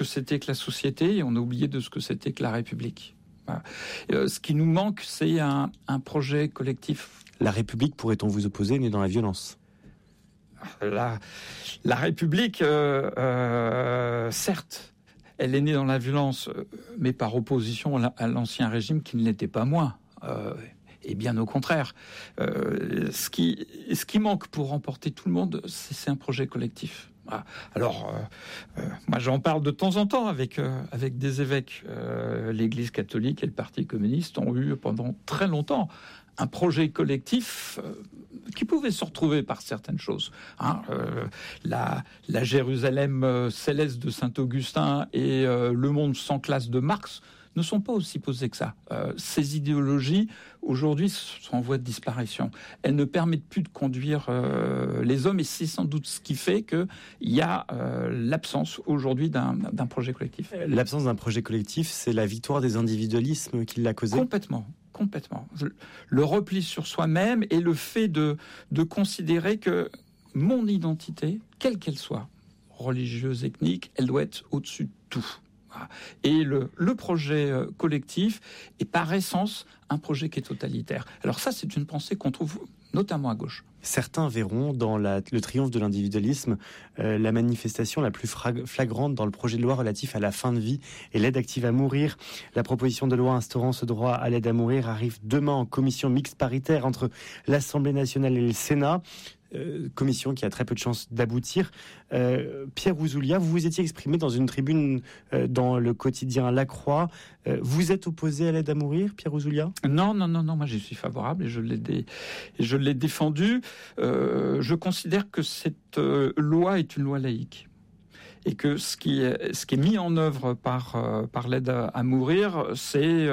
que c'était que la société et on a oublié de ce que c'était que la République. Voilà. Ce qui nous manque, c'est un projet collectif. La République, pourrait-on vous opposer, n'est dans la violence? La République, certes, elle est née dans la violence, mais par opposition à l'ancien régime qui ne l'était pas moins. Et bien au contraire. Ce qui manque pour remporter tout le monde, c'est un projet collectif. Voilà. Alors, moi j'en parle de temps en temps avec des évêques. L'Église catholique et le Parti communiste ont eu pendant très longtemps un projet collectif qui pouvait se retrouver par certaines choses. La Jérusalem céleste de Saint-Augustin et le monde sans classe de Marx ne sont pas aussi posés que ça. Ces idéologies, aujourd'hui, sont en voie de disparition. Elles ne permettent plus de conduire les hommes, et c'est sans doute ce qui fait qu'il y a l'absence aujourd'hui d'un projet collectif. L'absence d'un projet collectif, c'est la victoire des individualismes qui l'a causé? Complètement. Le repli sur soi-même et le fait de considérer que mon identité, quelle qu'elle soit, religieuse, ethnique, elle doit être au-dessus de tout. Et le projet collectif est par essence un projet qui est totalitaire. Alors ça, c'est une pensée qu'on trouve notamment à gauche. Certains verront dans le triomphe de l'individualisme la manifestation la plus flagrante dans le projet de loi relatif à la fin de vie et l'aide active à mourir. La proposition de loi instaurant ce droit à l'aide à mourir arrive demain en commission mixte paritaire entre l'Assemblée nationale et le Sénat. Commission qui a très peu de chances d'aboutir. Pierre Ouzoulias, vous vous étiez exprimé dans une tribune dans le quotidien La Croix. Vous êtes opposé à l'aide à mourir, Pierre Ouzoulias? Non, moi j'y suis favorable et je l'ai défendu. Je considère que cette loi est une loi laïque. Et que ce qui est mis en œuvre par l'aide à mourir, c'est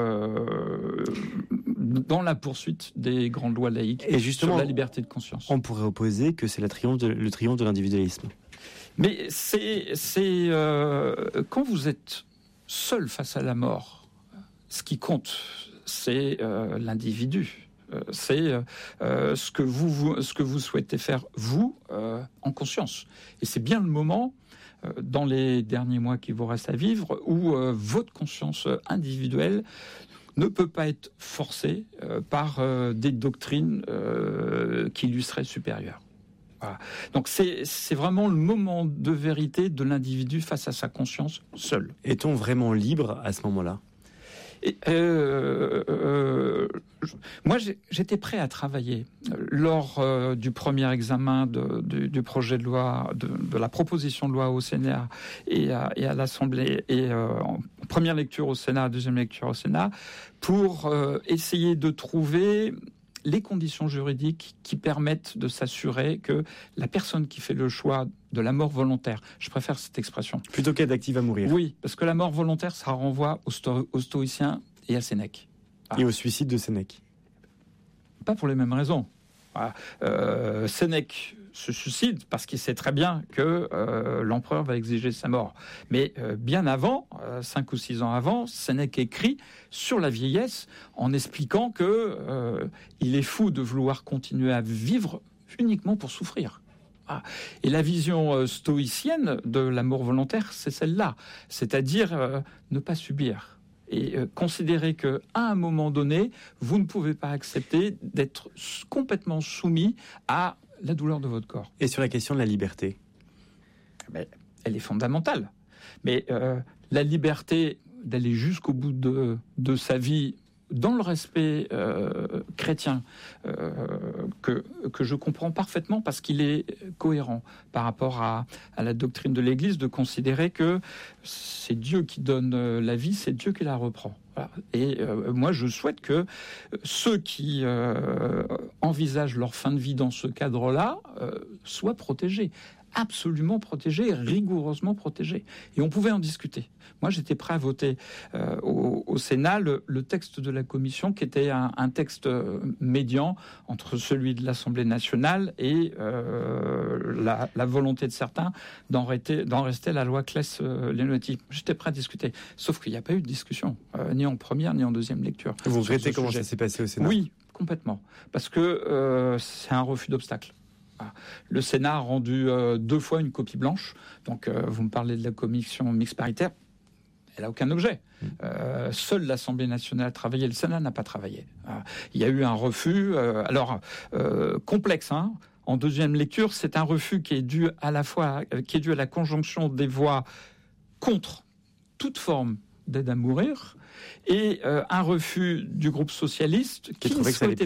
dans la poursuite des grandes lois laïques et justement, sur la liberté de conscience. On pourrait opposer que c'est le triomphe de l'individualisme. Mais c'est quand vous êtes seul face à la mort, ce qui compte, c'est l'individu. C'est ce que vous souhaitez faire, vous, en conscience. Et c'est bien le moment, dans les derniers mois qui vous restent à vivre, où votre conscience individuelle ne peut pas être forcée par des doctrines qui lui seraient supérieures. Voilà. Donc c'est vraiment le moment de vérité de l'individu face à sa conscience seul. Est-on vraiment libre à ce moment-là ? Moi, j'étais prêt à travailler lors du premier examen du projet de loi, de la proposition de loi au Sénat et à l'Assemblée, et en première lecture au Sénat, deuxième lecture au Sénat, pour essayer de trouver les conditions juridiques qui permettent de s'assurer que la personne qui fait le choix de la mort volontaire, je préfère cette expression. Plutôt qu'aide active à mourir. Oui, parce que la mort volontaire, ça renvoie aux stoïciens et à Sénèque. Et au suicide de Sénèque. Pas pour les mêmes raisons. Sénèque se suicide parce qu'il sait très bien que l'empereur va exiger sa mort. Mais bien avant, 5 ou 6 ans avant, Sénèque écrit sur la vieillesse en expliquant que il est fou de vouloir continuer à vivre uniquement pour souffrir. Et la vision stoïcienne de la mort volontaire, c'est celle-là, c'est-à-dire ne pas subir. Et considérer qu'à un moment donné, vous ne pouvez pas accepter d'être complètement soumis à la douleur de votre corps. Et sur la question de la liberté ? Elle est fondamentale. Mais la liberté d'aller jusqu'au bout de sa vie dans le respect chrétien, que je comprends parfaitement parce qu'il est cohérent par rapport à la doctrine de l'Église, de considérer que c'est Dieu qui donne la vie, c'est Dieu qui la reprend. Voilà. Et moi, je souhaite que ceux qui envisagent leur fin de vie dans ce cadre-là soient protégés. Absolument protégé, rigoureusement protégé. Et on pouvait en discuter. Moi, j'étais prêt à voter au Sénat le texte de la Commission, qui était un texte médian entre celui de l'Assemblée nationale et la volonté de certains d'en rester à la loi Claes-Leonetti. J'étais prêt à discuter. Sauf qu'il n'y a pas eu de discussion, ni en première, ni en deuxième lecture. Vous regrettez comment ça s'est passé au Sénat ? Oui, complètement. Parce que c'est un refus d'obstacle. Le Sénat a rendu 2 fois une copie blanche. Donc, vous me parlez de la commission mixte paritaire. Elle n'a aucun objet. Seule l'Assemblée nationale a travaillé, le Sénat n'a pas travaillé. Il y a eu un refus, complexe. En deuxième lecture, c'est un refus qui est dû à la conjonction des voix contre toute forme d'aide à mourir et un refus du groupe socialiste qui ne souhaitait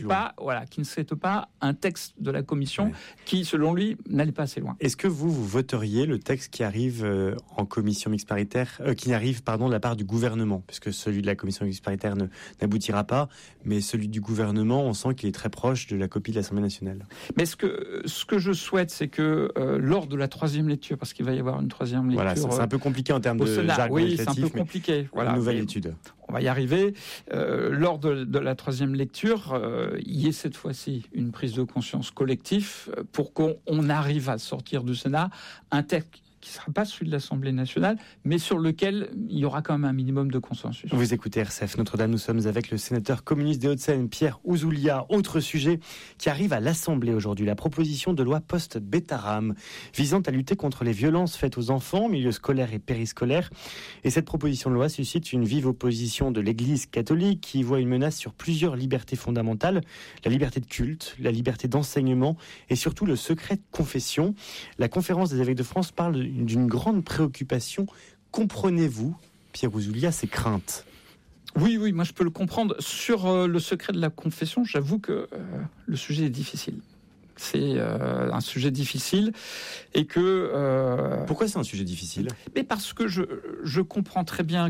pas un texte de la commission qui, selon lui, n'allait pas assez loin. Est-ce que vous voteriez le texte qui arrive en commission mixte paritaire, de la part du gouvernement, puisque celui de la commission mixte paritaire n'aboutira pas, mais celui du gouvernement, on sent qu'il est très proche de la copie de l'Assemblée nationale. Mais ce que je souhaite, c'est que lors de la troisième lecture, parce qu'il va y avoir une troisième lecture... Voilà, c'est un peu compliqué en termes de jargon législatif, c'est un peu compliqué. Une nouvelle étude. On va y arriver. Lors de la troisième lecture, il y ait cette fois-ci une prise de conscience collective pour qu'on arrive à sortir du Sénat un texte qui ne sera pas celui de l'Assemblée nationale, mais sur lequel il y aura quand même un minimum de consensus. Vous écoutez RCF Notre-Dame, nous sommes avec le sénateur communiste des Hauts-de-Seine, Pierre Ouzoulias. Autre sujet qui arrive à l'Assemblée aujourd'hui, la proposition de loi post-Bétarame, visant à lutter contre les violences faites aux enfants, milieu scolaire et périscolaire. Et cette proposition de loi suscite une vive opposition de l'Église catholique qui voit une menace sur plusieurs libertés fondamentales, la liberté de culte, la liberté d'enseignement et surtout le secret de confession. La Conférence des évêques de France parle d'une grande préoccupation. Comprenez-vous, Pierre Ouzoulias, ces craintes ? Oui, moi je peux le comprendre. Sur le secret de la confession, j'avoue que le sujet est difficile. C'est un sujet difficile et que... Pourquoi c'est un sujet difficile ? Mais parce que je comprends très bien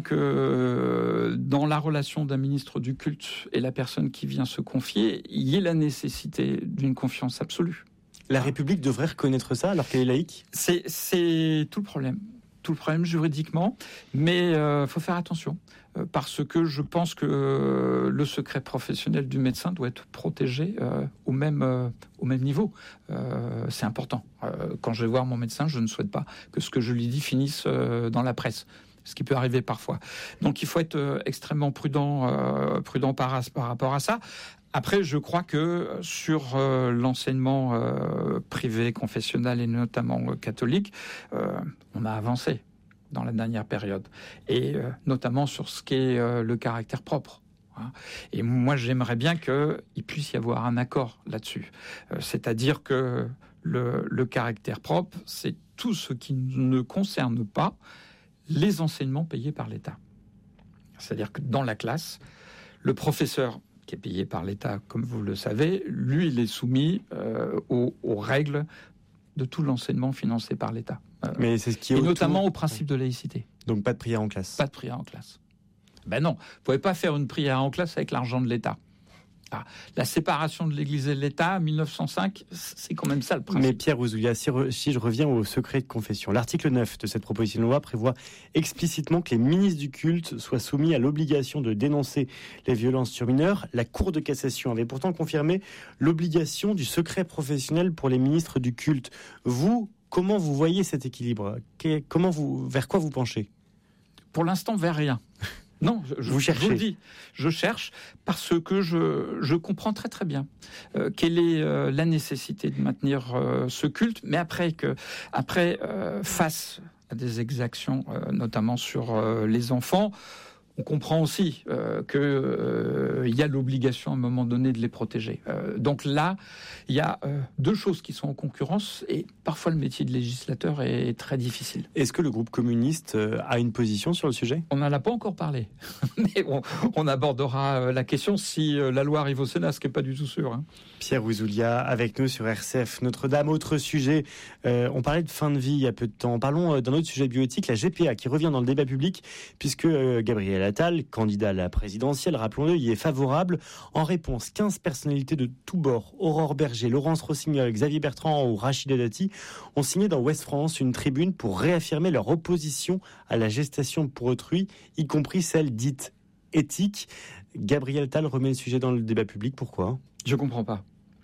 que dans la relation d'un ministre du culte et la personne qui vient se confier, il y ait la nécessité d'une confiance absolue. La République devrait reconnaître ça alors qu'elle est laïque ? C'est tout le problème. Tout le problème juridiquement, mais faut faire attention parce que je pense que le secret professionnel du médecin doit être protégé au même niveau. C'est important. Quand je vais voir mon médecin, je ne souhaite pas que ce que je lui dis finisse dans la presse. Ce qui peut arriver parfois. Donc il faut être extrêmement prudent par rapport à ça. Après, je crois que sur l'enseignement privé, confessionnel et notamment catholique, on a avancé dans la dernière période. Et notamment sur ce qu'est le caractère propre. Et moi, j'aimerais bien qu'il puisse y avoir un accord là-dessus. C'est-à-dire que le caractère propre, c'est tout ce qui ne concerne pas les enseignements payés par l'État. C'est-à-dire que dans la classe, le professeur qui est payé par l'État, comme vous le savez, lui, il est soumis aux règles de tout l'enseignement financé par l'État. Mais c'est ce qui est et notamment au principe de laïcité. Donc pas de prière en classe ? Pas de prière en classe. Ben non, vous ne pouvez pas faire une prière en classe avec l'argent de l'État. La séparation de l'Église et de l'État, 1905, c'est quand même ça le principe. Mais Pierre Ouzoulias, si je reviens au secret de confession, l'article 9 de cette proposition de loi prévoit explicitement que les ministres du culte soient soumis à l'obligation de dénoncer les violences sur mineurs. La Cour de cassation avait pourtant confirmé l'obligation du secret professionnel pour les ministres du culte. Vous, comment vous voyez cet équilibre ? Vers quoi vous penchez ? Pour l'instant, vers rien. Non, je vous le dis, je cherche parce que je comprends très très bien quelle est la nécessité de maintenir ce culte, mais après face à des exactions, notamment sur les enfants, on comprend aussi qu'il y a l'obligation à un moment donné de les protéger. Donc là, il y a deux choses qui sont en concurrence et parfois le métier de législateur est très difficile. Est-ce que le groupe communiste a une position sur le sujet ? On n'en a pas encore parlé, mais on abordera la question si la loi arrive au Sénat, ce qui n'est pas du tout sûr. Pierre Ouzoulias avec nous sur RCF Notre-Dame. Autre sujet, on parlait de fin de vie il y a peu de temps. Parlons d'un autre sujet bioéthique, la GPA, qui revient dans le débat public, puisque Gabriel Attal, candidat à la présidentielle, rappelons-le, y est favorable. En réponse, 15 personnalités de tous bords, Aurore Berger, Laurence Rossignol, Xavier Bertrand ou Rachida Dati, ont signé dans Ouest France une tribune pour réaffirmer leur opposition à la gestation pour autrui, y compris celle dite éthique. Gabriel Attal remet le sujet dans le débat public. Pourquoi ? Je comprends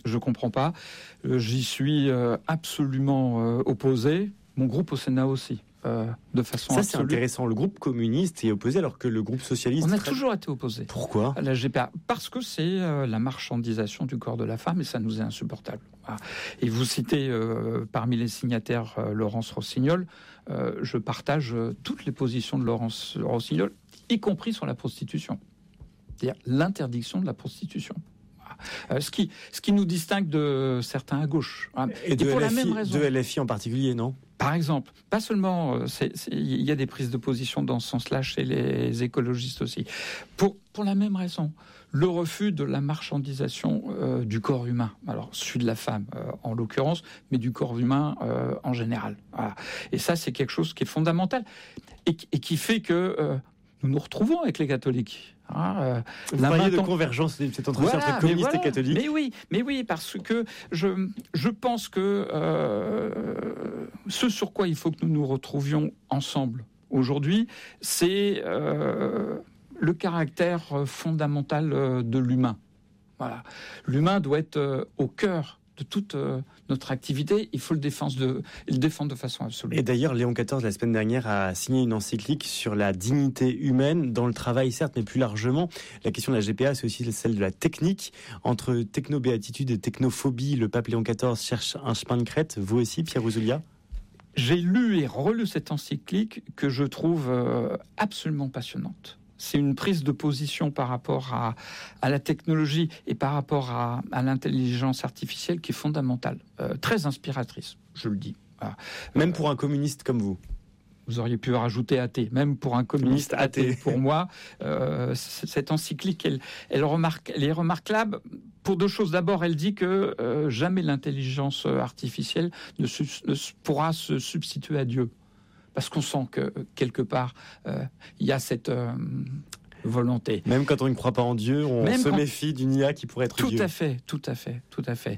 pas. J'y suis absolument opposé. Mon groupe au Sénat aussi. de façon Ça, absolue. c'est intéressant. Le groupe communiste est opposé alors que le groupe socialiste... On a toujours été opposé. Pourquoi ? À la GPA. Parce que c'est la marchandisation du corps de la femme et ça nous est insupportable. Voilà. Et vous citez parmi les signataires Laurence Rossignol. Je partage toutes les positions de Laurence Rossignol, y compris sur la prostitution. C'est-à-dire l'interdiction de la prostitution. Ce qui nous distingue de certains à gauche. Et de pour LFI, la même raison. de LFI en particulier, non ? Par exemple, pas seulement, il y a des prises de position dans ce sens-là chez les écologistes aussi. Pour la même raison, le refus de la marchandisation du corps humain, alors celui de la femme en l'occurrence, mais du corps humain en général. Voilà. Et ça, c'est quelque chose qui est fondamental et qui fait que nous nous retrouvons avec les catholiques. Vous parliez de convergence, cet entretien entre communistes et catholiques. Mais oui, parce que je pense que ce sur quoi il faut que nous nous retrouvions ensemble aujourd'hui, c'est le caractère fondamental de l'humain. Voilà. L'humain doit être au cœur de toute notre activité, il faut le défendre de façon absolue. Et d'ailleurs, Léon XIV, la semaine dernière, a signé une encyclique sur la dignité humaine dans le travail, certes, mais plus largement. La question de la GPA, c'est aussi celle de la technique. Entre technobéatitude et technophobie, le pape Léon XIV cherche un chemin de crête. Vous aussi, Pierre Ouzoulias ? J'ai lu et relu cette encyclique que je trouve absolument passionnante. C'est une prise de position par rapport à la technologie et par rapport à l'intelligence artificielle qui est fondamentale, très inspiratrice, je le dis. Même pour un communiste comme vous. Vous auriez pu rajouter athée, même pour un communiste athée. Pour moi, cette encyclique, elle est remarquable pour deux choses. D'abord, elle dit que jamais l'intelligence artificielle ne pourra se substituer à Dieu. Parce qu'on sent que, quelque part, il y a cette volonté. Même quand on ne croit pas en Dieu, on se méfie d'une IA qui pourrait être Dieu. Tout à fait.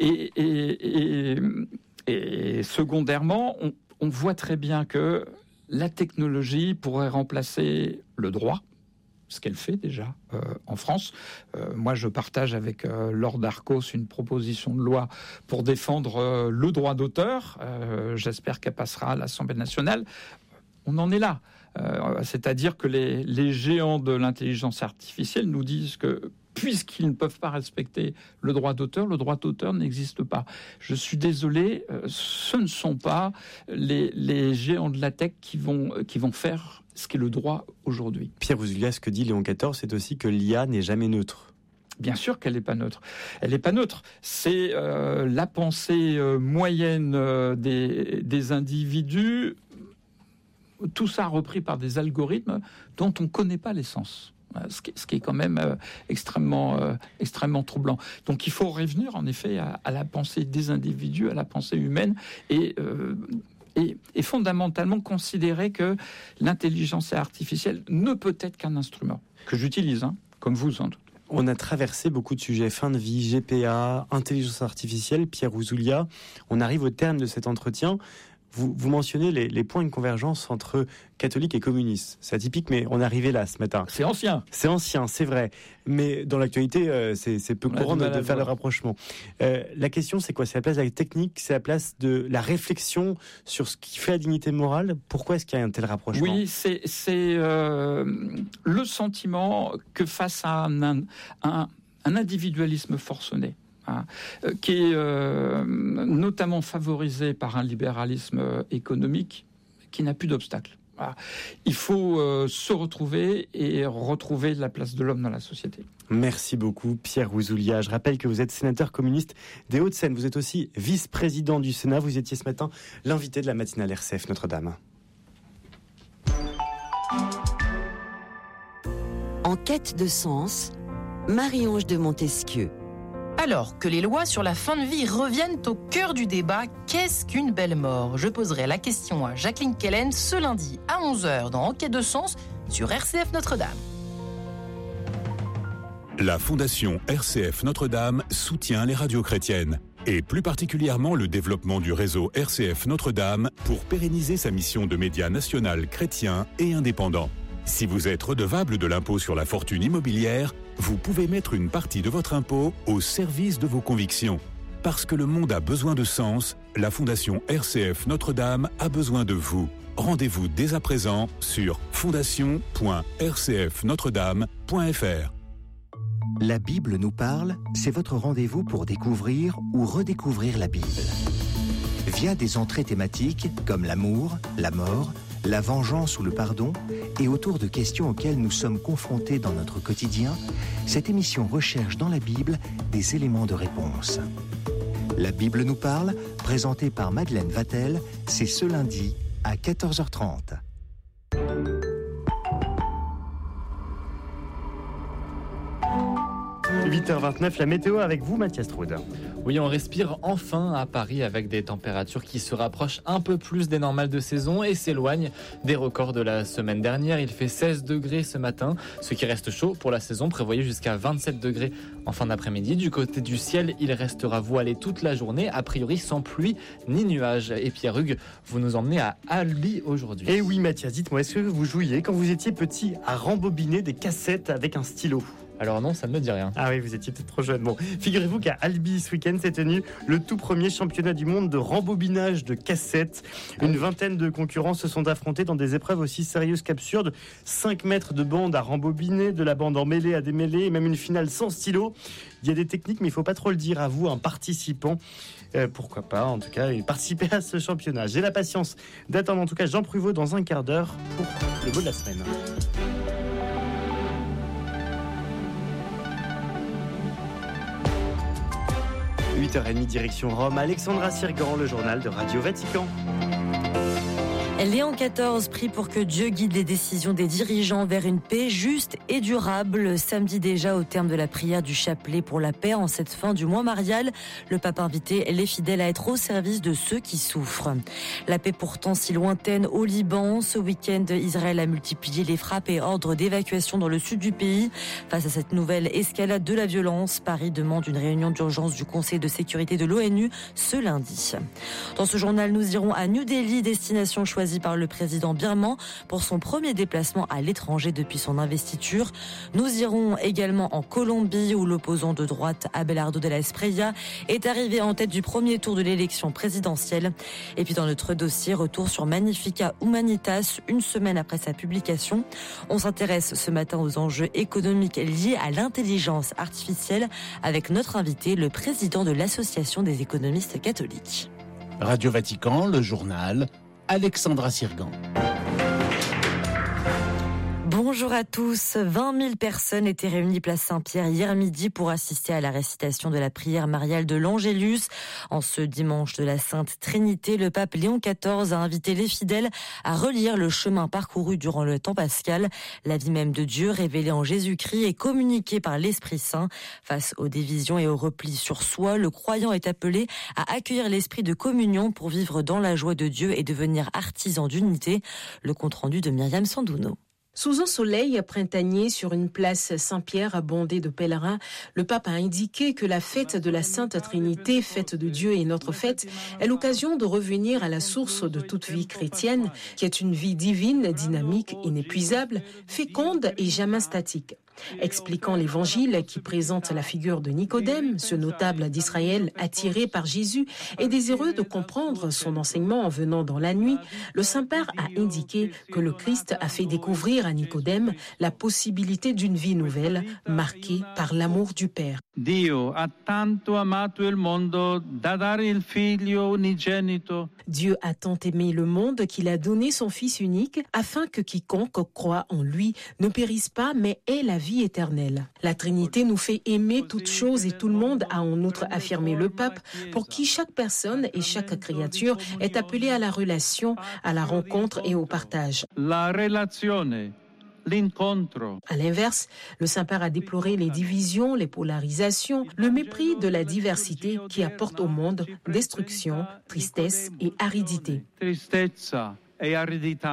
Et secondairement, on voit très bien que la technologie pourrait remplacer le droit, ce qu'elle fait déjà en France. Moi, je partage avec Laure Darcos une proposition de loi pour défendre le droit d'auteur. J'espère qu'elle passera à l'Assemblée nationale. On en est là. C'est-à-dire que les géants de l'intelligence artificielle nous disent que puisqu'ils ne peuvent pas respecter le droit d'auteur n'existe pas. Je suis désolé, ce ne sont pas les géants de la tech qui vont faire ce qu'est le droit aujourd'hui. Pierre Ouzoulias, ce que dit Léon XIV, c'est aussi que l'IA n'est jamais neutre. Bien sûr qu'elle n'est pas neutre. Elle n'est pas neutre. C'est la pensée moyenne des individus, tout ça repris par des algorithmes dont on ne connaît pas l'essence. Ce qui est quand même extrêmement troublant. Donc il faut revenir en effet à la pensée des individus, à la pensée humaine et fondamentalement considérer que l'intelligence artificielle ne peut être qu'un instrument que j'utilise, comme vous sans doute. On a traversé beaucoup de sujets, fin de vie, GPA, intelligence artificielle. Pierre Ouzoulias, on arrive au terme de cet entretien. Vous mentionnez les points de convergence entre catholiques et communistes. C'est atypique, mais on est arrivé là ce matin. C'est ancien, c'est vrai. Mais dans l'actualité, c'est peu courant de faire le rapprochement. La question, c'est quoi ? C'est la place de la technique, c'est la place de la réflexion sur ce qui fait la dignité morale. Pourquoi est-ce qu'il y a un tel rapprochement ? Oui, c'est le sentiment que face à un individualisme forcené, qui est notamment favorisé par un libéralisme économique qui n'a plus d'obstacles. Voilà. Il faut se retrouver et retrouver la place de l'homme dans la société. Merci beaucoup Pierre Ouzoulias. Je rappelle que vous êtes sénateur communiste des Hauts-de-Seine. Vous êtes aussi vice-président du Sénat. Vous étiez ce matin l'invité de la matinale RCF Notre-Dame. En quête de sens, Marie-Ange de Montesquieu. Alors que les lois sur la fin de vie reviennent au cœur du débat, qu'est-ce qu'une belle mort ? Je poserai la question à Jacqueline Kellen ce lundi à 11h dans Enquête de sens sur RCF Notre-Dame. La Fondation RCF Notre-Dame soutient les radios chrétiennes et plus particulièrement le développement du réseau RCF Notre-Dame pour pérenniser sa mission de média national chrétien et indépendant. Si vous êtes redevable de l'impôt sur la fortune immobilière, vous pouvez mettre une partie de votre impôt au service de vos convictions. Parce que le monde a besoin de sens, la Fondation RCF Notre-Dame a besoin de vous. Rendez-vous dès à présent sur fondation.rcfnotredame.fr. La Bible nous parle, c'est votre rendez-vous pour découvrir ou redécouvrir la Bible. Via des entrées thématiques comme l'amour, la mort, la vengeance ou le pardon, et autour de questions auxquelles nous sommes confrontés dans notre quotidien, cette émission recherche dans la Bible des éléments de réponse. La Bible nous parle, présentée par Madeleine Vatel, c'est ce lundi à 14h30. 8h29, la météo avec vous, Mathias Troude. Oui, on respire enfin à Paris avec des températures qui se rapprochent un peu plus des normales de saison et s'éloignent des records de la semaine dernière. Il fait 16 degrés ce matin, ce qui reste chaud pour la saison, prévoyé jusqu'à 27 degrés en fin d'après-midi. Du côté du ciel, il restera voilé toute la journée, a priori sans pluie ni nuages. Et Pierre Hugues, vous nous emmenez à Albi aujourd'hui. Et oui, Mathias, dites-moi, est-ce que vous jouiez quand vous étiez petit à rembobiner des cassettes avec un stylo ? Alors non, ça ne me dit rien. Ah oui, vous étiez peut-être trop jeune. Bon, figurez-vous qu'à Albi, ce week-end, s'est tenu le tout premier championnat du monde de rembobinage de cassettes. Une vingtaine de concurrents se sont affrontés dans des épreuves aussi sérieuses qu'absurdes. 5 mètres de bande à rembobiner, de la bande emmêlée à démêler, et même une finale sans stylo. Il y a des techniques, mais il ne faut pas trop le dire à vous, un participant. Pourquoi pas, en tout cas, participer à ce championnat. J'ai la patience d'attendre, en tout cas, Jean Pruvot dans un quart d'heure pour le mot de la semaine. 8h30, direction Rome, Alexandra Sirgan, le journal de Radio Vatican. Léon XIV prie pour que Dieu guide les décisions des dirigeants vers une paix juste et durable. Samedi déjà, au terme de la prière du chapelet pour la paix en cette fin du mois marial, le pape invitait les fidèles à être au service de ceux qui souffrent. La paix pourtant si lointaine au Liban. Ce week-end, Israël a multiplié les frappes et ordres d'évacuation dans le sud du pays. Face à cette nouvelle escalade de la violence, Paris demande une réunion d'urgence du Conseil de sécurité de l'ONU ce lundi. Dans ce journal, nous irons à New Delhi, destination choisie par le président birman pour son premier déplacement à l'étranger depuis son investiture. Nous irons également en Colombie où l'opposant de droite Abelardo de la Espriella est arrivé en tête du premier tour de l'élection présidentielle. Et puis dans notre dossier, retour sur Magnificat Humanitas, une semaine après sa publication. On s'intéresse ce matin aux enjeux économiques liés à l'intelligence artificielle avec notre invité, le président de l'Association des économistes catholiques. Radio Vatican, le journal, Alexandra Sirgan. Bonjour à tous. 20 000 personnes étaient réunies place Saint-Pierre hier midi pour assister à la récitation de la prière mariale de l'Angélus. En ce dimanche de la Sainte Trinité, le pape Léon XIV a invité les fidèles à relire le chemin parcouru durant le temps pascal, la vie même de Dieu révélée en Jésus-Christ et communiquée par l'Esprit Saint. Face aux divisions et au repli sur soi, le croyant est appelé à accueillir l'esprit de communion pour vivre dans la joie de Dieu et devenir artisan d'unité. Le compte-rendu de Myriam Sandouno. Sous un soleil printanier sur une place Saint-Pierre bondée de pèlerins, le pape a indiqué que la fête de la Sainte Trinité, fête de Dieu et notre fête, est l'occasion de revenir à la source de toute vie chrétienne, qui est une vie divine, dynamique, inépuisable, féconde et jamais statique. Expliquant l'évangile qui présente la figure de Nicodème, ce notable d'Israël attiré par Jésus et désireux de comprendre son enseignement en venant dans la nuit, le Saint-Père a indiqué que le Christ a fait découvrir à Nicodème la possibilité d'une vie nouvelle marquée par l'amour du Père. Dio ha tanto amato il mondo da dare il figlio unigenito. Dieu a tant aimé le monde qu'il a donné son Fils unique afin que quiconque croit en lui ne périsse pas mais ait la vie éternelle. La Trinité nous fait aimer toutes choses et tout le monde, a en outre affirmé le pape, pour qui chaque personne et chaque créature est appelée à la relation, à la rencontre et au partage. La relazione. L'incontro. À l'inverse, le Saint-Père a déploré les divisions, les polarisations, le mépris de la diversité qui apporte au monde destruction, tristesse et aridité. Tristezza e aridità.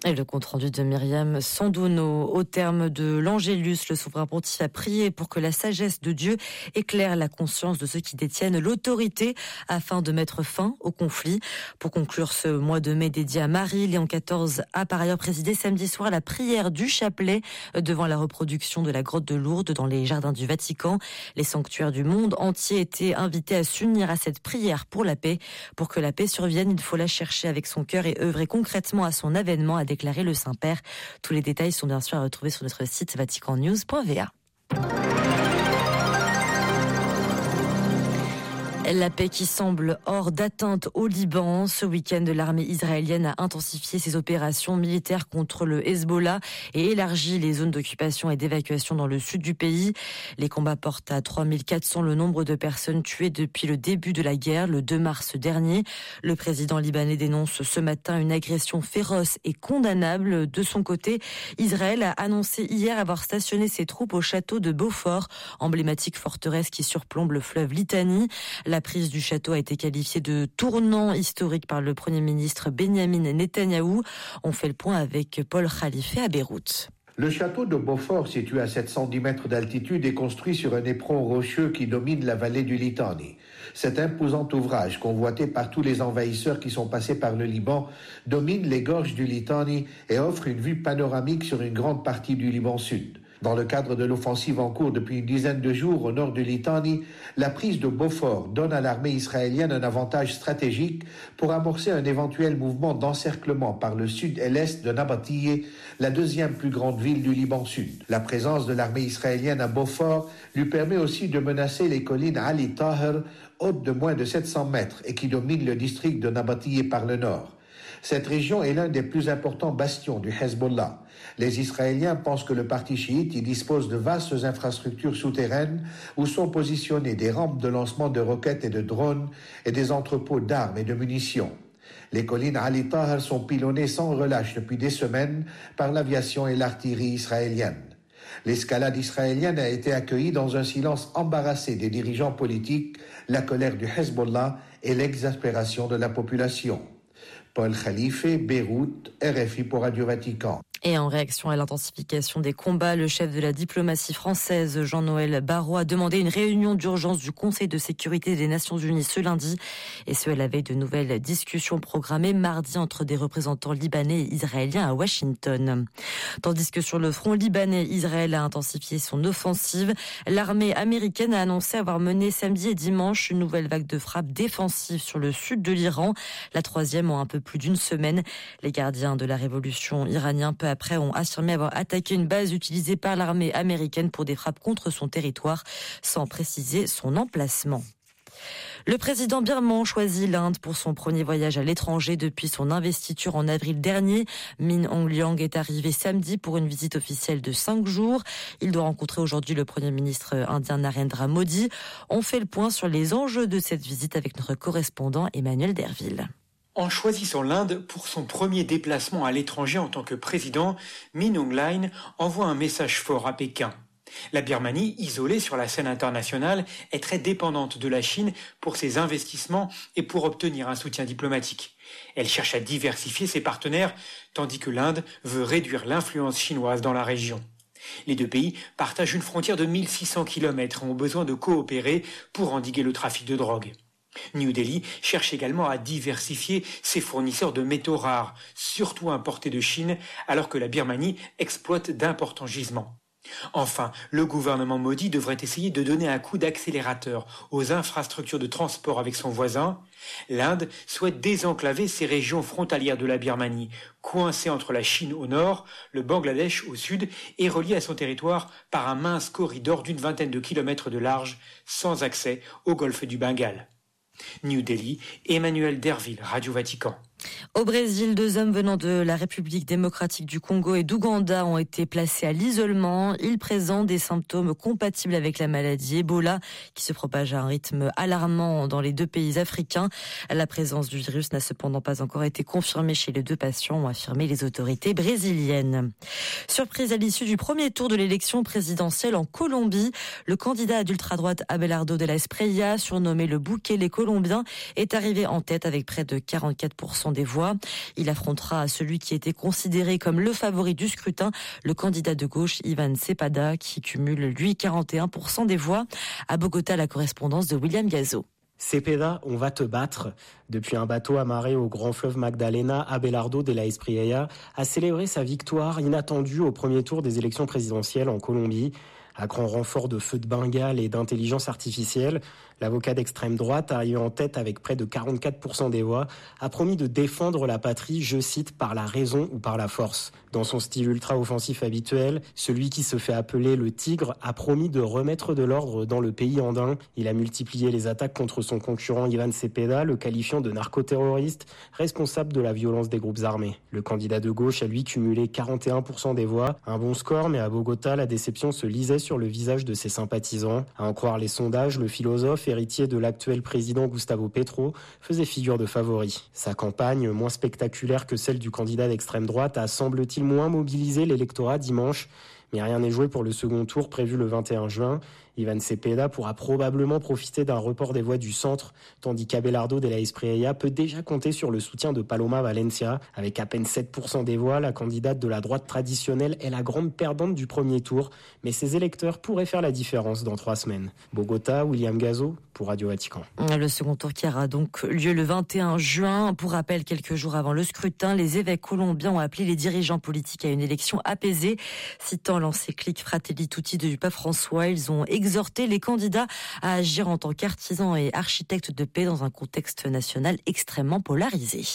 Et le compte-rendu de Myriam Sandouno. Au terme de l'Angélus, le souverain pontife a prié pour que la sagesse de Dieu éclaire la conscience de ceux qui détiennent l'autorité afin de mettre fin au conflit. Pour conclure ce mois de mai dédié à Marie, Léon XIV a par ailleurs présidé samedi soir la prière du chapelet devant la reproduction de la grotte de Lourdes dans les jardins du Vatican. Les sanctuaires du monde entier étaient invités à s'unir à cette prière pour la paix. Pour que la paix survienne, il faut la chercher avec son cœur et œuvrer concrètement à son avènement, a déclaré le Saint-Père. Tous les détails sont bien sûr à retrouver sur notre site vaticannews.va. La paix qui semble hors d'atteinte au Liban. Ce week-end, l'armée israélienne a intensifié ses opérations militaires contre le Hezbollah et élargi les zones d'occupation et d'évacuation dans le sud du pays. Les combats portent à 3400 le nombre de personnes tuées depuis le début de la guerre, le 2 mars dernier. Le président libanais dénonce ce matin une agression féroce et condamnable. De son côté, Israël a annoncé hier avoir stationné ses troupes au château de Beaufort, emblématique forteresse qui surplombe le fleuve Litani. La prise du château a été qualifiée de tournant historique par le Premier ministre Benyamin Netanyahou. On fait le point avec Paul Khalife à Beyrouth. Le château de Beaufort, situé à 710 mètres d'altitude, est construit sur un éperon rocheux qui domine la vallée du Litani. Cet imposant ouvrage, convoité par tous les envahisseurs qui sont passés par le Liban, domine les gorges du Litani et offre une vue panoramique sur une grande partie du Liban sud. Dans le cadre de l'offensive en cours depuis une dizaine de jours au nord du Litani, la prise de Beaufort donne à l'armée israélienne un avantage stratégique pour amorcer un éventuel mouvement d'encerclement par le sud et l'est de Nabatiyeh, la deuxième plus grande ville du Liban sud. La présence de l'armée israélienne à Beaufort lui permet aussi de menacer les collines Ali Taher, hautes de moins de 700 mètres et qui dominent le district de Nabatiyeh par le nord. Cette région est l'un des plus importants bastions du Hezbollah. Les Israéliens pensent que le parti chiite y dispose de vastes infrastructures souterraines où sont positionnées des rampes de lancement de roquettes et de drones et des entrepôts d'armes et de munitions. Les collines Ali Taher sont pilonnées sans relâche depuis des semaines par l'aviation et l'artillerie israélienne. L'escalade israélienne a été accueillie dans un silence embarrassé des dirigeants politiques, la colère du Hezbollah et l'exaspération de la population. Paul Khalife, Beyrouth, RFI pour Radio Vatican. Et en réaction à l'intensification des combats, le chef de la diplomatie française, Jean-Noël Barrot, a demandé une réunion d'urgence du Conseil de sécurité des Nations Unies ce lundi. Et ce, à la veille de nouvelles discussions programmées mardi entre des représentants libanais et israéliens à Washington. Tandis que sur le front libanais, Israël a intensifié son offensive. L'armée américaine a annoncé avoir mené samedi et dimanche une nouvelle vague de frappes défensives sur le sud de l'Iran. La troisième en un peu plus d'une semaine. Les gardiens de la révolution iranienne peu après ont affirmé avoir attaqué une base utilisée par l'armée américaine pour des frappes contre son territoire, sans préciser son emplacement. Le président birman choisit l'Inde pour son premier voyage à l'étranger depuis son investiture en avril dernier. Min Aung Hlaing est arrivé samedi pour une visite officielle de 5 jours. Il doit rencontrer aujourd'hui le Premier ministre indien Narendra Modi. On fait le point sur les enjeux de cette visite avec notre correspondant Emmanuel Derville. En choisissant l'Inde pour son premier déplacement à l'étranger en tant que président, Min Aung Hlaing envoie un message fort à Pékin. La Birmanie, isolée sur la scène internationale, est très dépendante de la Chine pour ses investissements et pour obtenir un soutien diplomatique. Elle cherche à diversifier ses partenaires, tandis que l'Inde veut réduire l'influence chinoise dans la région. Les deux pays partagent une frontière de 1600 km et ont besoin de coopérer pour endiguer le trafic de drogue. New Delhi cherche également à diversifier ses fournisseurs de métaux rares, surtout importés de Chine, alors que la Birmanie exploite d'importants gisements. Enfin, le gouvernement Modi devrait essayer de donner un coup d'accélérateur aux infrastructures de transport avec son voisin. L'Inde souhaite désenclaver ces régions frontalières de la Birmanie, coincées entre la Chine au nord, le Bangladesh au sud et reliées à son territoire par un mince corridor d'une vingtaine de kilomètres de large, sans accès au golfe du Bengale. New Delhi, Emmanuel Derville, Radio Vatican. Au Brésil, 2 hommes venant de la République démocratique du Congo et d'Ouganda ont été placés à l'isolement. Ils présentent des symptômes compatibles avec la maladie Ebola qui se propage à un rythme alarmant dans les 2 pays africains. La présence du virus n'a cependant pas encore été confirmée chez les 2 patients, ont affirmé les autorités brésiliennes. Surprise à l'issue du premier tour de l'élection présidentielle en Colombie, le candidat d'ultra-droite Abelardo de la Espriella, surnommé le Bukele colombien, est arrivé en tête avec près de 44% des voix. Il affrontera celui qui était considéré comme le favori du scrutin, le candidat de gauche Ivan Cepeda, qui cumule lui 41% des voix. À Bogota, la correspondance de William Gazo. Cepeda, on va te battre. Depuis un bateau amarré au grand fleuve Magdalena, Abelardo de la Espriella a célébré sa victoire inattendue au premier tour des élections présidentielles en Colombie. À grand renfort de feux de Bengale et d'intelligence artificielle, l'avocat d'extrême droite, arrivé en tête avec près de 44% des voix, a promis de défendre la patrie, je cite, par la raison ou par la force. Dans son style ultra-offensif habituel, celui qui se fait appeler le Tigre a promis de remettre de l'ordre dans le pays andin. Il a multiplié les attaques contre son concurrent Ivan Cepeda, le qualifiant de narcoterroriste, responsable de la violence des groupes armés. Le candidat de gauche a lui cumulé 41% des voix. Un bon score, mais à Bogota, la déception se lisait sur le visage de ses sympathisants. À en croire les sondages, le philosophe, héritier de l'actuel président Gustavo Petro, faisait figure de favori. Sa campagne, moins spectaculaire que celle du candidat d'extrême droite, a semble-t-il moins mobilisé l'électorat dimanche. Mais rien n'est joué pour le second tour prévu le 21 juin. Ivan Cepeda pourra probablement profiter d'un report des voix du centre, tandis qu'Abelardo de la Espriella peut déjà compter sur le soutien de Paloma Valencia. Avec à peine 7% des voix, la candidate de la droite traditionnelle est la grande perdante du premier tour, mais ses électeurs pourraient faire la différence dans 3 semaines. Bogota, William Gazo pour Radio Vatican. Le second tour qui aura donc lieu le 21 juin. Pour rappel, quelques jours avant le scrutin, les évêques colombiens ont appelé les dirigeants politiques à une élection apaisée. Citant l'encyclique Fratelli Tutti du pape François, ils ont exhorté les candidats à agir en tant qu'artisans et architectes de paix dans un contexte national extrêmement polarisé.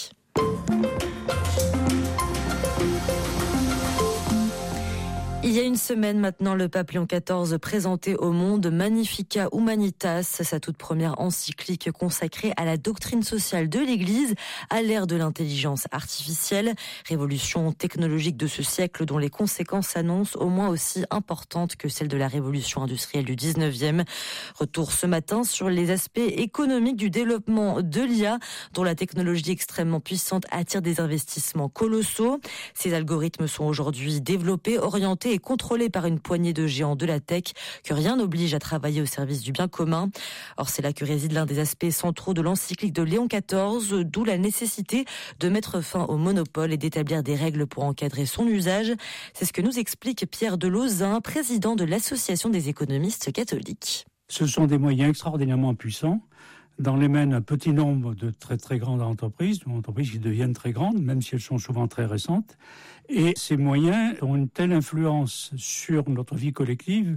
Il y a une semaine maintenant, le pape Léon XIV présentait au monde Magnificat Humanitas, sa toute première encyclique consacrée à la doctrine sociale de l'Église à l'ère de l'intelligence artificielle, révolution technologique de ce siècle dont les conséquences s'annoncent au moins aussi importantes que celles de la révolution industrielle du 19e. Retour ce matin sur les aspects économiques du développement de l'IA, dont la technologie extrêmement puissante attire des investissements colossaux. Ces algorithmes sont aujourd'hui développés, orientés et contrôlés par une poignée de géants de la tech que rien n'oblige à travailler au service du bien commun. Or, c'est là que réside l'un des aspects centraux de l'encyclique de Léon XIV, d'où la nécessité de mettre fin au monopole et d'établir des règles pour encadrer son usage. C'est ce que nous explique Pierre Delauzin, président de l'Association des économistes catholiques. Ce sont des moyens extraordinairement puissants dans les mains d'un petit nombre de très très grandes entreprises qui deviennent très grandes, même si elles sont souvent très récentes. Et ces moyens ont une telle influence sur notre vie collective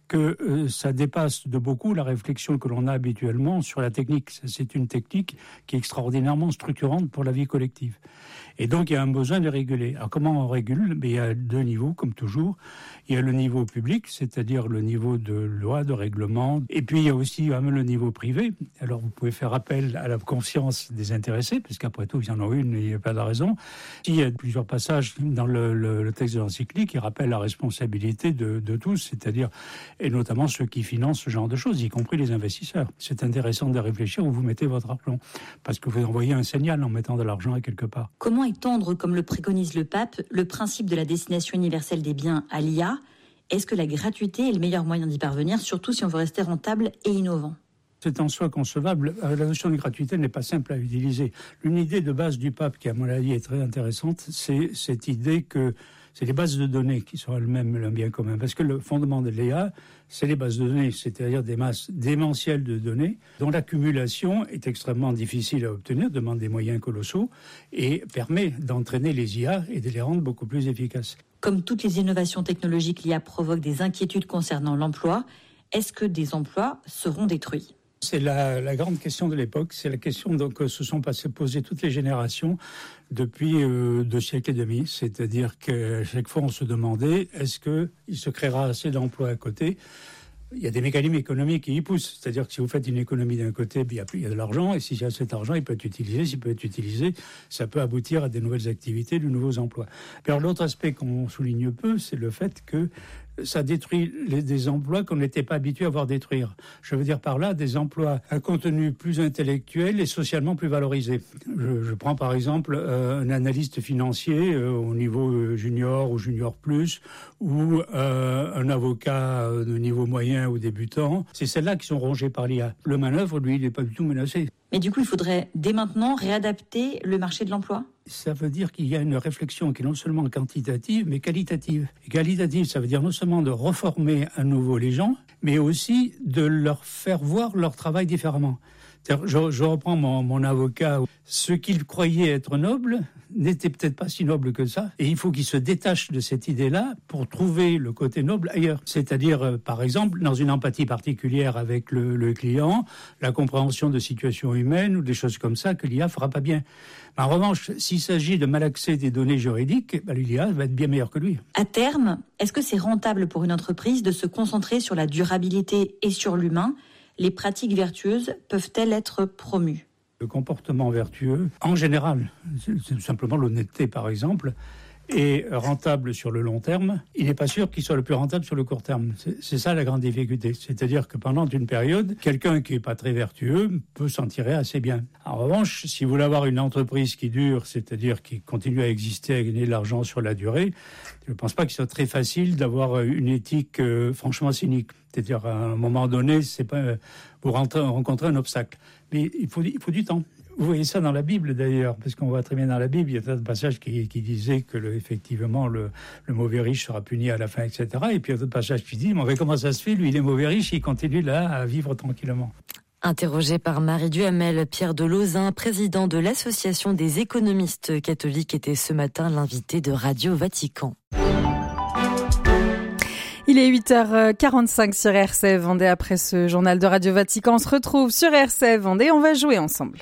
que ça dépasse de beaucoup la réflexion que l'on a habituellement sur la technique. C'est une technique qui est extraordinairement structurante pour la vie collective. Et donc, il y a un besoin de réguler. Alors, comment on régule ? Il y a 2 niveaux, comme toujours. Il y a le niveau public, c'est-à-dire le niveau de loi, de règlement. Et puis, il y a aussi le niveau privé. Alors, vous pouvez faire appel à la conscience des intéressés, parce qu'après tout, il y en a une, il n'y a pas de raison. Il y a plusieurs passages dans le texte de l'encyclique qui rappellent la responsabilité de tous, c'est-à-dire, et notamment ceux qui financent ce genre de choses, y compris les investisseurs. C'est intéressant de réfléchir où vous mettez votre argent, parce que vous envoyez un signal en mettant de l'argent à quelque part. Comment étendre, comme le préconise le pape, le principe de la destination universelle des biens à l'IA ? Est-ce que la gratuité est le meilleur moyen d'y parvenir, surtout si on veut rester rentable et innovant ? C'est en soi concevable. La notion de gratuité n'est pas simple à utiliser. Une idée de base du pape, qui à mon avis est très intéressante, c'est cette idée que c'est les bases de données qui sont elles-mêmes un bien commun. Parce que le fondement de l'IA, c'est les bases de données, c'est-à-dire des masses démentielles de données dont l'accumulation est extrêmement difficile à obtenir, demande des moyens colossaux et permet d'entraîner les IA et de les rendre beaucoup plus efficaces. Comme toutes les innovations technologiques, l'IA provoque des inquiétudes concernant l'emploi. Est-ce que des emplois seront détruits ? C'est la grande question de l'époque. C'est la question que se sont posées toutes les générations depuis 2 siècles et demi. C'est-à-dire qu'à chaque fois, on se demandait, est-ce qu'il se créera assez d'emplois à côté ? Il y a des mécanismes économiques qui y poussent. C'est-à-dire que si vous faites une économie d'un côté, il y a de l'argent. Et si cet argent, il peut être utilisé. S'il peut être utilisé, ça peut aboutir à des nouvelles activités, de nouveaux emplois. Alors l'autre aspect qu'on souligne peu, c'est le fait que ça détruit des emplois qu'on n'était pas habitué à voir détruire. Je veux dire par là des emplois à contenu plus intellectuel et socialement plus valorisé. Je prends par exemple un analyste financier au niveau junior ou junior plus, ou un avocat de niveau moyen ou débutant. C'est celles-là qui sont rongées par l'IA. Le manœuvre, lui, il n'est pas du tout menacé. Mais du coup, il faudrait dès maintenant réadapter le marché de l'emploi ? Ça veut dire qu'il y a une réflexion qui est non seulement quantitative, mais qualitative. Et qualitative, ça veut dire non seulement de reformer à nouveau les gens, mais aussi de leur faire voir leur travail différemment. Je reprends mon avocat. Ce qu'il croyait être noble n'était peut-être pas si noble que ça. Et il faut qu'il se détache de cette idée-là pour trouver le côté noble ailleurs. C'est-à-dire, par exemple, dans une empathie particulière avec le client, la compréhension de situations humaines ou des choses comme ça que l'IA fera pas bien. En revanche, s'il s'agit de malaxer des données juridiques, l'IA va être bien meilleure que lui. À terme, est-ce que c'est rentable pour une entreprise de se concentrer sur la durabilité et sur l'humain ? Les pratiques vertueuses peuvent-elles être promues ? Le comportement vertueux, en général, c'est simplement l'honnêteté par exemple, est rentable sur le long terme. Il n'est pas sûr qu'il soit le plus rentable sur le court terme. C'est ça la grande difficulté. C'est-à-dire que pendant une période, quelqu'un qui n'est pas très vertueux peut s'en tirer assez bien. En revanche, si vous voulez avoir une entreprise qui dure, c'est-à-dire qui continue à exister, à gagner de l'argent sur la durée, je ne pense pas qu'il soit très facile d'avoir une éthique franchement cynique. C'est-à-dire, à un moment donné, c'est pas vous rencontrez un obstacle. Mais il faut du temps. Vous voyez ça dans la Bible d'ailleurs, parce qu'on voit très bien dans la Bible, il y a un passage qui disait que effectivement le mauvais riche sera puni à la fin, etc. Et puis il y a d'autres passages qui disent, mais comment ça se fait, lui il est mauvais riche, il continue là à vivre tranquillement. Interrogé par Marie Duhamel, Pierre de Lauzun, président de l'Association des économistes catholiques, était ce matin l'invité de Radio Vatican. Il est 8h45 sur RCF Vendée. Après ce journal de Radio Vatican, on se retrouve sur RCF Vendée. On va jouer ensemble.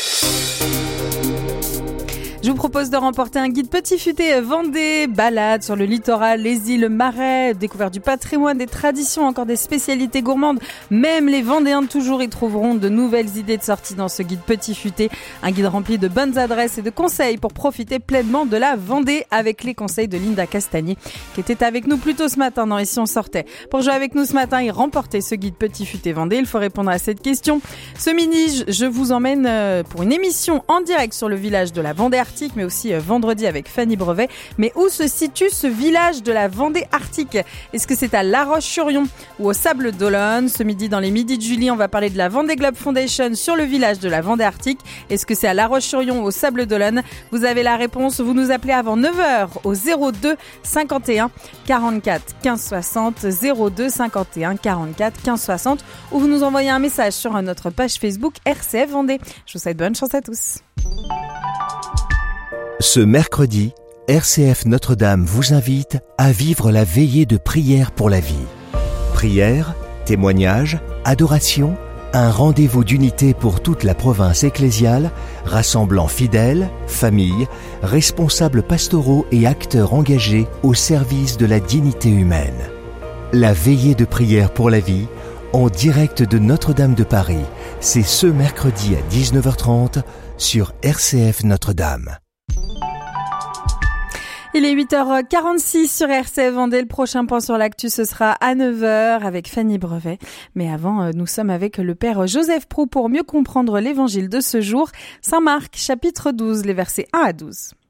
Je vous propose de remporter un guide Petit Futé Vendée, balade sur le littoral, les îles, marais, découverte du patrimoine, des traditions, encore des spécialités gourmandes. Même les Vendéens de toujours y trouveront de nouvelles idées de sortie dans ce guide Petit Futé. Un guide rempli de bonnes adresses et de conseils pour profiter pleinement de la Vendée, avec les conseils de Linda Castagnier qui était avec nous plus tôt ce matin dans Ici on sortait. Pour jouer avec nous ce matin et remporter ce guide Petit Futé Vendée, il faut répondre à cette question. Ce midi, je vous emmène pour une émission en direct sur le village de la Vendée Arctique, mais aussi vendredi avec Fanny Brevet. Mais où se situe ce village de la Vendée Arctique ? Est-ce que c'est à La Roche-sur-Yon ou au Sable d'Olonne ? Ce midi, dans les Midis de Julie, on va parler de la Vendée Globe Foundation sur le village de la Vendée Arctique. Est-ce que c'est à La Roche-sur-Yon ou au Sable d'Olonne ? Vous avez la réponse, vous nous appelez avant 9h au 02 51 44 15 60, 02 51 44 15 60, ou vous nous envoyez un message sur notre page Facebook RCF Vendée. Je vous souhaite bonne chance à tous. Ce mercredi, RCF Notre-Dame vous invite à vivre la veillée de prière pour la vie. Prière, témoignage, adoration, un rendez-vous d'unité pour toute la province ecclésiale, rassemblant fidèles, familles, responsables pastoraux et acteurs engagés au service de la dignité humaine. La veillée de prière pour la vie, en direct de Notre-Dame de Paris, c'est ce mercredi à 19h30 sur RCF Notre-Dame. Il est 8h46 sur RCF Vendée. Le prochain point sur l'actu, ce sera à 9h avec Fanny Brevet. Mais avant, nous sommes avec le père Joseph Proux pour mieux comprendre l'évangile de ce jour. Saint Marc, chapitre 12, les versets 1 à 12.